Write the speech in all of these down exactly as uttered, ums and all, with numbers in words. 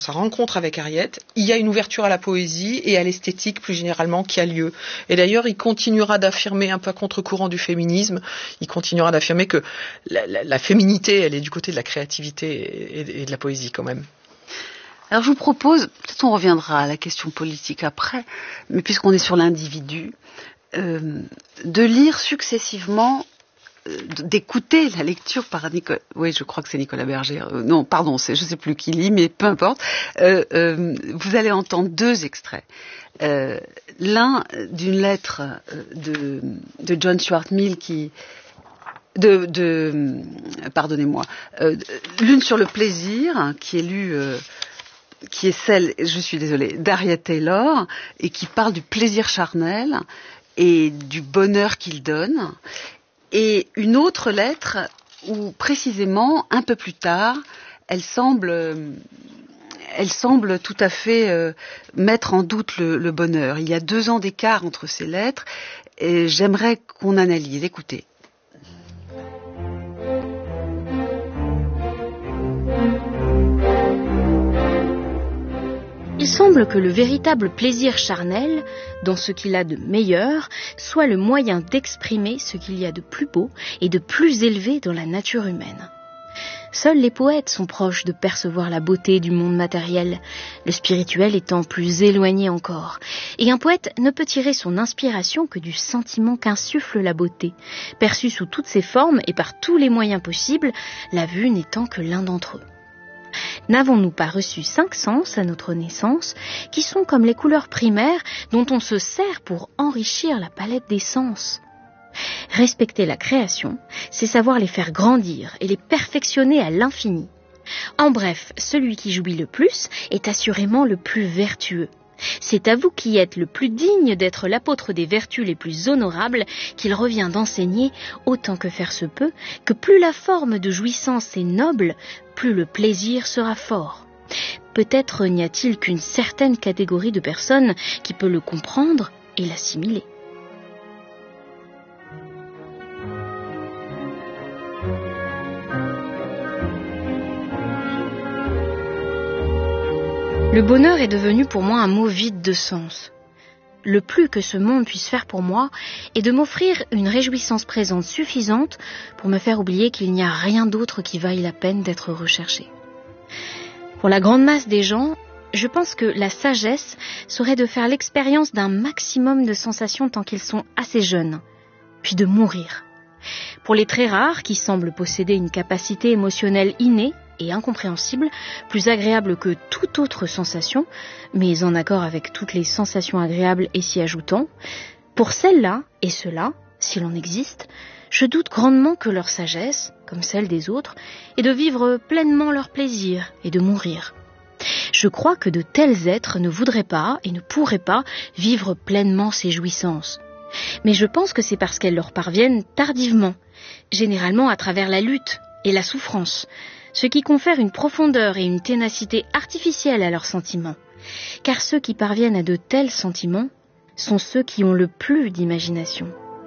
sa rencontre avec Harriet, il y a une ouverture à la poésie et à l'esthétique plus généralement qui a lieu. Et d'ailleurs, il continuera d'affirmer, un peu à contre-courant du féminisme, il continuera d'affirmer que la, la, la féminité, elle est du côté de la créativité et, et de la poésie quand même. Alors je vous propose, peut-être on reviendra à la question politique après, mais puisqu'on est sur l'individu, euh, de lire successivement, euh, d'écouter la lecture par Nicolas, oui je crois que c'est Nicolas Berger, euh, non pardon, c'est, je ne sais plus qui lit, mais peu importe, euh, euh, vous allez entendre deux extraits. Euh, l'un d'une lettre de, de John Stuart Mill qui... De, de, pardonnez-moi, euh, l'une sur le plaisir, hein, qui est lue... Euh, qui est celle, je suis désolée, d'Harriet Taylor, et qui parle du plaisir charnel et du bonheur qu'il donne. Et une autre lettre où, précisément, un peu plus tard, elle semble, elle semble tout à fait euh, mettre en doute le, le bonheur. Il y a deux ans d'écart entre ces lettres, et j'aimerais qu'on analyse. Écoutez. Il semble que le véritable plaisir charnel, dans ce qu'il a de meilleur, soit le moyen d'exprimer ce qu'il y a de plus beau et de plus élevé dans la nature humaine. Seuls les poètes sont proches de percevoir la beauté du monde matériel, le spirituel étant plus éloigné encore. Et un poète ne peut tirer son inspiration que du sentiment qu'insuffle la beauté, perçue sous toutes ses formes et par tous les moyens possibles, la vue n'étant que l'un d'entre eux. N'avons-nous pas reçu cinq sens à notre naissance, qui sont comme les couleurs primaires dont on se sert pour enrichir la palette des sens ? Respecter la création, c'est savoir les faire grandir et les perfectionner à l'infini. En bref, celui qui jouit le plus est assurément le plus vertueux. C'est à vous qui êtes le plus digne d'être l'apôtre des vertus les plus honorables qu'il revient d'enseigner, autant que faire se peut, que plus la forme de jouissance est noble, plus le plaisir sera fort. Peut-être n'y a-t-il qu'une certaine catégorie de personnes qui peut le comprendre et l'assimiler. Le bonheur est devenu pour moi un mot vide de sens. Le plus que ce monde puisse faire pour moi est de m'offrir une réjouissance présente suffisante pour me faire oublier qu'il n'y a rien d'autre qui vaille la peine d'être recherché. Pour la grande masse des gens, je pense que la sagesse serait de faire l'expérience d'un maximum de sensations tant qu'ils sont assez jeunes, puis de mourir. Pour les très rares qui semblent posséder une capacité émotionnelle innée et incompréhensible, plus agréable que toute autre sensation, mais en accord avec toutes les sensations agréables et s'y ajoutant, pour celles-là et ceux-là, si l'on existe, je doute grandement que leur sagesse, comme celle des autres, est de vivre pleinement leur plaisir et de mourir. Je crois que de tels êtres ne voudraient pas et ne pourraient pas vivre pleinement ces jouissances. Mais je pense que c'est parce qu'elles leur parviennent tardivement, généralement à travers la lutte et la souffrance, ce qui confère une profondeur et une ténacité artificielle à leurs sentiments. Car ceux qui parviennent à de tels sentiments sont ceux qui ont le plus d'imagination.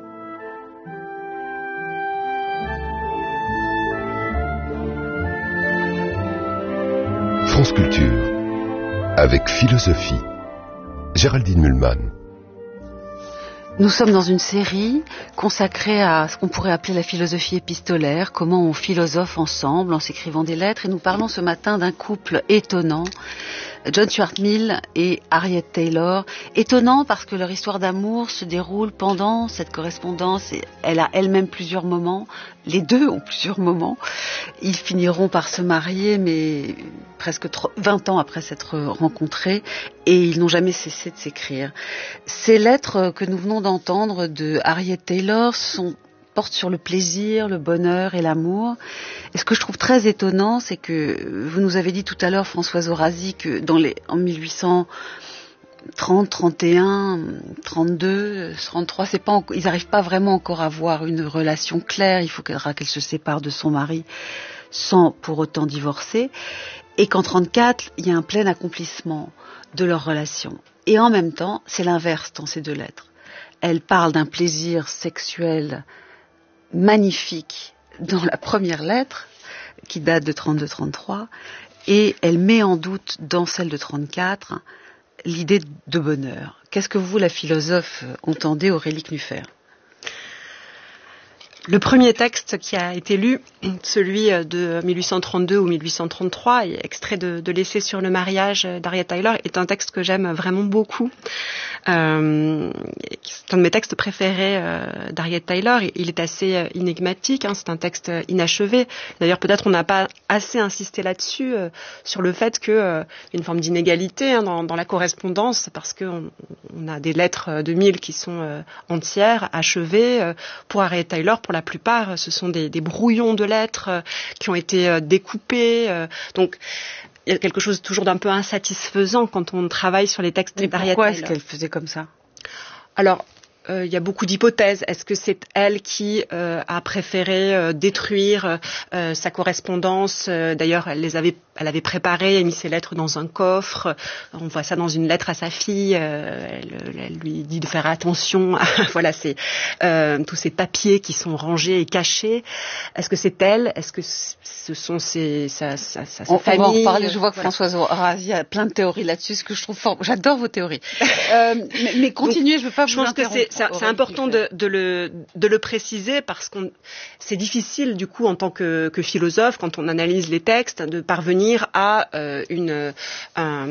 France Culture, avec philosophie. Géraldine Mühlmann. Nous sommes dans une série consacrée à ce qu'on pourrait appeler la philosophie épistolaire, comment on philosophe ensemble en s'écrivant des lettres. Et nous parlons ce matin d'un couple étonnant, John Stuart Mill et Harriet Taylor. Étonnant parce que leur histoire d'amour se déroule pendant cette correspondance. Et elle a elle-même plusieurs moments. Les deux ont plusieurs moments. Ils finiront par se marier, mais presque vingt ans après s'être rencontrés. Et ils n'ont jamais cessé de s'écrire. Ces lettres que nous venons d'entendre de Harriet Taylor sont, portent sur le plaisir, le bonheur et l'amour. Et ce que je trouve très étonnant, c'est que vous nous avez dit tout à l'heure, Françoise Orazi, que dans les, en mille huit cent trente, trente et un, trente-deux, trente-trois, c'est pas, ils n'arrivent pas vraiment encore à avoir une relation claire. Il faut qu'elle, qu'elle se sépare de son mari sans pour autant divorcer. Et qu'en trente-quatre, il y a un plein accomplissement de leur relation. Et en même temps, c'est l'inverse dans ces deux lettres. Elle parle d'un plaisir sexuel magnifique dans la première lettre, qui date de trente-deux trente-trois, et elle met en doute dans celle de trente-quatre l'idée de bonheur. Qu'est-ce que vous, la philosophe, entendez, Aurélie Knuffer ? Le premier texte qui a été lu, celui de mille huit cent trente-deux ou mille huit cent trente-trois, et extrait de, de l'essai sur le mariage d'Harriet Tyler, est un texte que j'aime vraiment beaucoup. Euh, c'est un de mes textes préférés euh, d'Harriet Tyler. Il est assez énigmatique, hein, c'est un texte inachevé. D'ailleurs, peut-être on n'a pas assez insisté là-dessus, euh, sur le fait qu'il euh, y a une forme d'inégalité hein, dans, dans la correspondance, parce qu'on on a des lettres de Mill qui sont euh, entières, achevées. Euh, pour Harriet Tyler, pour la plupart, ce sont des, des brouillons de lettres euh, qui ont été euh, découpés. Euh, donc, il y a quelque chose toujours d'un peu insatisfaisant quand on travaille sur les textes d'Harriet Tyler. Pourquoi est-ce qu'elle faisait comme ça ? Alors, euh, il y a beaucoup d'hypothèses. Est-ce que c'est elle qui euh, a préféré euh, détruire euh, sa correspondance ? euh, D'ailleurs, elle les avait, elle avait préparé, elle mis ses lettres dans un coffre. On voit ça dans une lettre à sa fille. Euh, elle, elle lui dit de faire attention à voilà, c'est euh, tous ces papiers qui sont rangés et cachés. Est-ce que c'est elle ? Est-ce que ce sont ses, sa, sa, sa, sa on, famille ? On va en reparler. Je vois que voilà. Françoise Razi a plein de théories là-dessus, ce que je trouve fort. J'adore vos théories. euh, mais, mais continuez, je ne veux pas je vous pense interrompre. Que c'est, c'est, c'est important de, de, le, de le préciser parce que c'est difficile du coup en tant que, que philosophe quand on analyse les textes de parvenir à euh, une, un,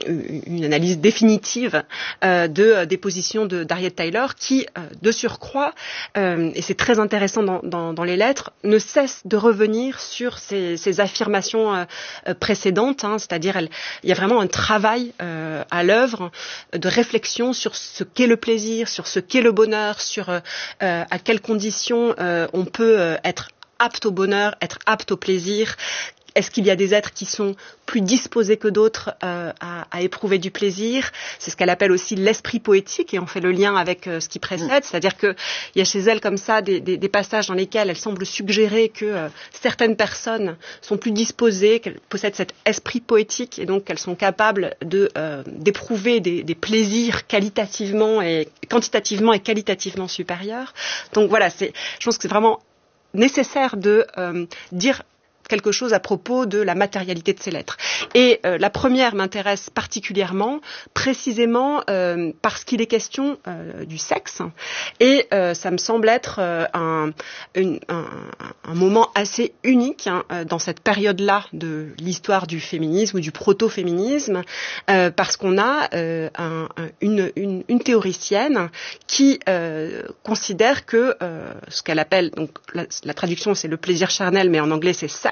une analyse définitive euh, de, des positions de, d'Harriet Tyler qui, euh, de surcroît, euh, et c'est très intéressant dans, dans, dans les lettres, ne cesse de revenir sur ces, ces affirmations euh, précédentes, hein, c'est-à-dire elle, il y a vraiment un travail euh, à l'œuvre de réflexion sur ce qu'est le plaisir, sur ce qu'est le bonheur, sur euh, à quelles conditions euh, on peut euh, être apte au bonheur, être apte au plaisir. Est-ce qu'il y a des êtres qui sont plus disposés que d'autres euh, à, à éprouver du plaisir ? C'est ce qu'elle appelle aussi l'esprit poétique, et on fait le lien avec euh, ce qui précède, mmh. c'est-à-dire qu'il y a chez elle comme ça des, des, des passages dans lesquels elle semble suggérer que euh, certaines personnes sont plus disposées, qu'elles possèdent cet esprit poétique, et donc qu'elles sont capables de, euh, d'éprouver des, des plaisirs qualitativement et quantitativement et qualitativement supérieurs. Donc voilà, c'est, je pense que c'est vraiment nécessaire de euh, dire quelque chose à propos de la matérialité de ces lettres. Et euh, la première m'intéresse particulièrement, précisément euh, parce qu'il est question euh, du sexe, et euh, ça me semble être euh, un, une, un, un moment assez unique hein, dans cette période-là de l'histoire du féminisme ou du proto-féminisme, euh, parce qu'on a euh, un, un, une, une, une théoricienne qui euh, considère que euh, ce qu'elle appelle, donc la, la traduction c'est le plaisir charnel, mais en anglais c'est sexe.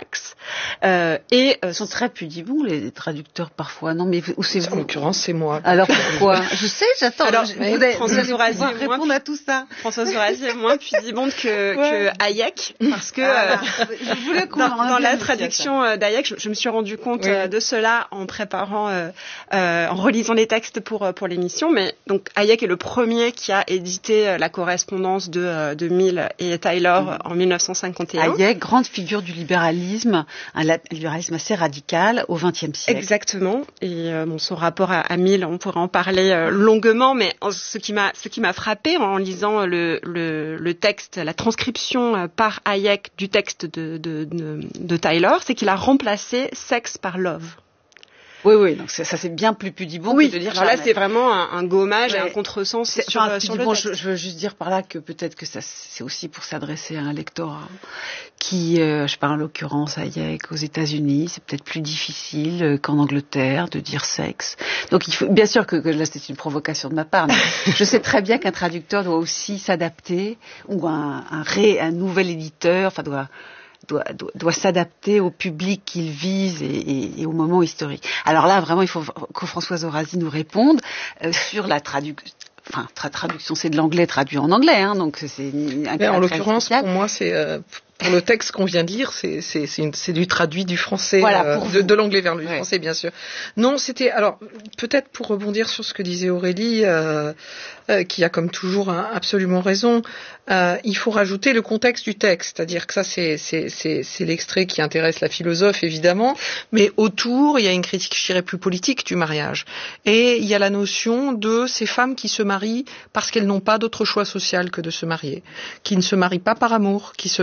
Euh, et euh, ils sont très pudibons les traducteurs parfois, non mais où c'est vous ? En l'occurrence, c'est moi. Alors pourquoi ? Je sais, j'attends. Alors, je, vous avez, Françoise Razi répondre moins, à tout ça. Françoise Razi est moins pudibonde que, ouais. que Hayek, parce que ah, euh, je voulais qu'on dans, dans la traduction d'Hayek, je, je me suis rendu compte oui. de cela en préparant, euh, euh, en relisant les textes pour pour l'émission. Mais donc Hayek est le premier qui a édité la correspondance de de Mill et Tyler mmh. en mille neuf cent cinquante et un. Hayek, grande figure du libéralisme. Un libéralisme assez radical au vingtième siècle. Exactement. Et euh, bon, son rapport à, à Mill, on pourrait en parler euh, longuement, mais en, ce qui m'a, ce qui m'a frappé en lisant le, le, le texte, la transcription euh, par Hayek du texte de, de, de, de Tyler, c'est qu'il a remplacé sexe par love. Oui, oui, donc ça, ça c'est bien plus pudibond oui, que de dire. Alors là, c'est vraiment un, un gommage ouais. et un contresens c'est, sur, enfin, sur le texte. Je, je veux juste dire par là que peut-être que ça, c'est aussi pour s'adresser à un lectorat qui, euh, je sais pas, en l'occurrence Hayek aux États-Unis, c'est peut-être plus difficile qu'en Angleterre de dire sexe. Donc il faut, bien sûr que, que là c'est une provocation de ma part, mais je sais très bien qu'un traducteur doit aussi s'adapter, ou un, un, ré, un nouvel éditeur, enfin doit. Doit, doit, doit s'adapter au public qu'il vise et, et, et au moment historique. Alors là, vraiment, il faut que Françoise Razi nous réponde euh, sur la traduction. Enfin, tra- traduction, c'est de l'anglais traduit en anglais, hein, donc c'est un cas. En l'occurrence, pour moi, c'est euh, pour le texte qu'on vient de lire, c'est c'est c'est, une, c'est du traduit du français, voilà, euh, de, de l'anglais vers le ouais. français, bien sûr. Non, c'était alors peut-être pour rebondir sur ce que disait Aurélie, euh, euh, qui a comme toujours hein, absolument raison. Euh, il faut rajouter le contexte du texte, c'est-à-dire que ça, c'est c'est c'est c'est l'extrait qui intéresse la philosophe évidemment, mais autour, il y a une critique, je dirais, plus politique du mariage, et il y a la notion de ces femmes qui se marient parce qu'elles n'ont pas d'autre choix social que de se marier, qui ne se marient pas par amour, qui se marient parce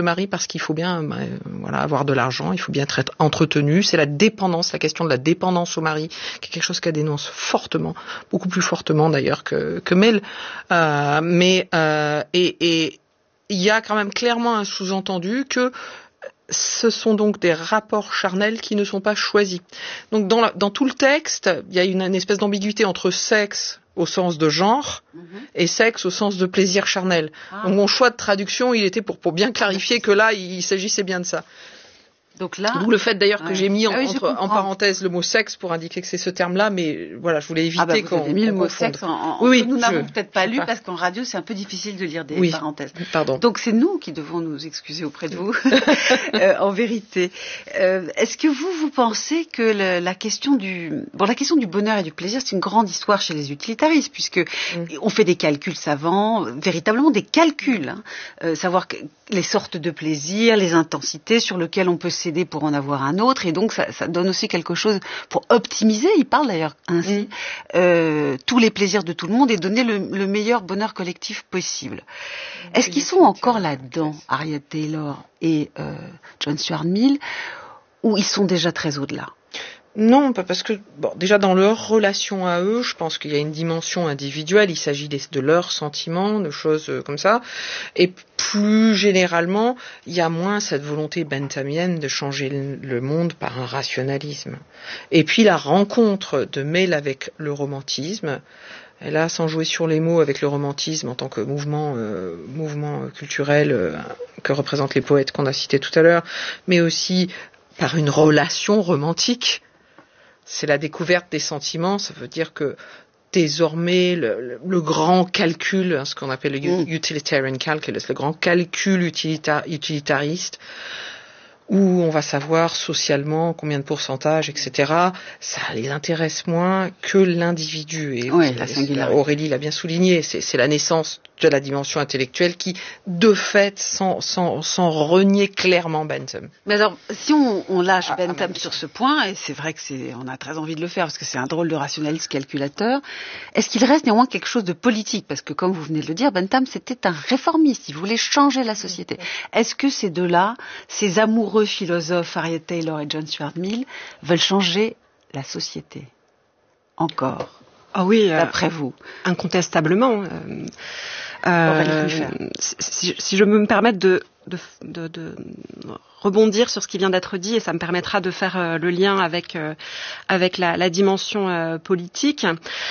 parce qu'il faut bien bah, euh, voilà, avoir de l'argent, il faut bien être entretenu. C'est la dépendance, la question de la dépendance au mari, qui est quelque chose qu'elle dénonce fortement, beaucoup plus fortement d'ailleurs que, que Mel. Euh, mais euh, et, et il y a quand même clairement un sous-entendu que ce sont donc des rapports charnels qui ne sont pas choisis. Donc dans, la, dans tout le texte, il y a une, une espèce d'ambiguïté entre sexe au sens de genre mmh. et sexe au sens de plaisir charnel. Ah. Donc mon choix de traduction, il était pour, pour bien clarifier que là, il, il s'agissait bien de ça. Donc là, d'où le fait d'ailleurs ouais. que j'ai mis en, ah oui, entre, en parenthèse le mot sexe pour indiquer que c'est ce terme-là, mais voilà, je voulais éviter ah bah qu'on. Vous avez mis le mot sexe. En, en, oui, nous je, n'avons peut-être pas lu pas. parce qu'en radio c'est un peu difficile de lire des oui, parenthèses. Pardon. Donc c'est nous qui devons nous excuser auprès de vous. euh, en vérité, euh, est-ce que vous vous pensez que le, la question du bon la question du bonheur et du plaisir c'est une grande histoire chez les utilitaristes puisque mm. on fait des calculs savants, véritablement des calculs, hein, euh, savoir que les sortes de plaisir, les intensités sur lesquelles on peut céder pour en avoir un autre, et donc ça, ça donne aussi quelque chose pour optimiser, il parle d'ailleurs ainsi, mmh. euh, tous les plaisirs de tout le monde et donner le, le meilleur bonheur collectif possible. Mmh. Est-ce qu'ils sont encore là-dedans, Harriet Taylor et euh, John Stuart Mill, ou ils sont déjà très au-delà ? Non, pas parce que bon, déjà dans leur relation à eux, je pense qu'il y a une dimension individuelle. Il s'agit des, de leurs sentiments, de choses comme ça. Et plus généralement, il y a moins cette volonté benthamienne de changer le monde par un rationalisme. Et puis la rencontre de Mel avec le romantisme. Et là, sans jouer sur les mots, avec le romantisme en tant que mouvement, euh, mouvement culturel euh, que représentent les poètes qu'on a cités tout à l'heure, mais aussi par une relation romantique. C'est la découverte des sentiments, ça veut dire que désormais le, le, le grand calcul, ce qu'on appelle le mm. utilitarian calculus, le grand calcul utilita, utilitariste, où on va savoir socialement combien de pourcentage, et cetera, ça les intéresse moins que l'individu. Et oui, la singularité. Aurélie l'a bien souligné, c'est, c'est la naissance de la dimension intellectuelle qui, de fait, sans, sans, sans renier clairement Bentham. Mais alors, si on, on lâche ah, Bentham ah, sur ce point, et c'est vrai que c'est, on a très envie de le faire parce que c'est un drôle de rationaliste calculateur, est-ce qu'il reste néanmoins quelque chose de politique ? Parce que comme vous venez de le dire, Bentham c'était un réformiste, il voulait changer la société. Est-ce que ces deux-là, ces amoureux philosophes, Harriet Taylor et John Stuart Mill, veulent changer la société ? Encore ? Ah oui, d'après euh, vous, incontestablement. Euh, euh, si, si je me me permettre de, de, de, de rebondir sur ce qui vient d'être dit, et ça me permettra de faire euh, le lien avec euh, avec la, la dimension euh, politique.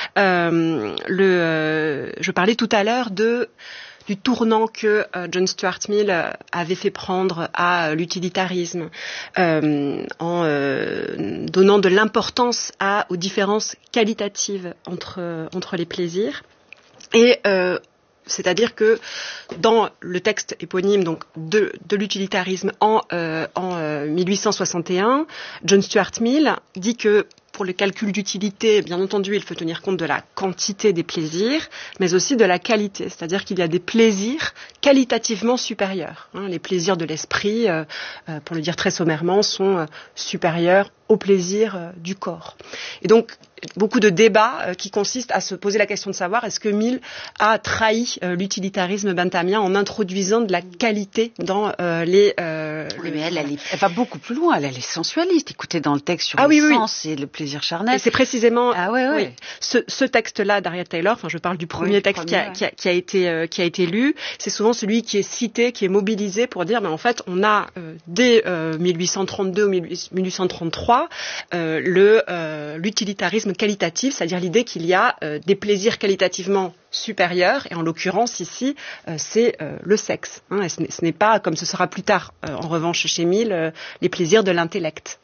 Euh, le, euh, je parlais tout à l'heure de du tournant que euh, John Stuart Mill euh, avait fait prendre à euh, l'utilitarisme, euh, en euh, donnant de l'importance à, aux différences qualitatives entre, euh, entre les plaisirs. Et euh, c'est-à-dire que dans le texte éponyme donc de, de l'utilitarisme en, euh, en euh, mille huit cent soixante et un, John Stuart Mill dit que pour le calcul d'utilité, bien entendu, il faut tenir compte de la quantité des plaisirs, mais aussi de la qualité. C'est-à-dire qu'il y a des plaisirs qualitativement supérieurs. Hein, les plaisirs de l'esprit, euh, euh, pour le dire très sommairement, sont euh, supérieurs aux plaisirs euh, du corps. Et donc, beaucoup de débats euh, qui consistent à se poser la question de savoir est-ce que Mill a trahi euh, l'utilitarisme benthamien en introduisant de la qualité dans euh, les... Euh, oui, le... mais elle, elle, est, elle va beaucoup plus loin. Elle, elle est sensualiste. Écoutez, dans le texte sur ah, le oui, sens oui. et le plaisir charnel. Et c'est précisément ah, ouais, ouais. Oui, ce, ce texte-là d'Harriet Taylor, enfin je parle du premier oui, texte premier, qui, a, ouais. qui, a, qui, a été, euh, qui a été lu, c'est souvent celui qui est cité, qui est mobilisé pour dire, mais en fait, on a euh, dès euh, mille huit cent trente-deux ou mille huit cent trente-trois euh, le, euh, l'utilitarisme qualitatif, c'est-à-dire l'idée qu'il y a euh, des plaisirs qualitativement supérieurs, et en l'occurrence ici, euh, c'est euh, le sexe. Hein, et ce, n'est, ce n'est pas, comme ce sera plus tard, euh, en revanche chez Mill, euh, les plaisirs de l'intellect.